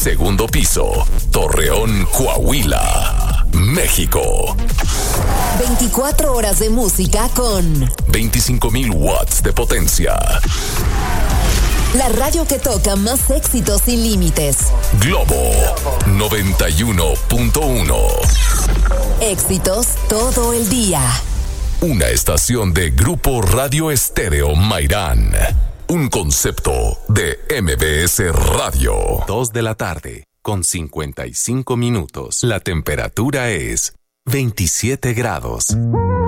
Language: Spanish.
Segundo piso, Torreón, Coahuila, México. 24 horas de música con 25,000 watts de potencia. La radio que toca más éxitos sin límites. Globo 91.1. Éxitos todo el día. Una estación de Grupo Radio Estéreo Mairán. Un concepto de MBS Radio. 2 de la tarde, con 55 minutos. La temperatura es 27 grados.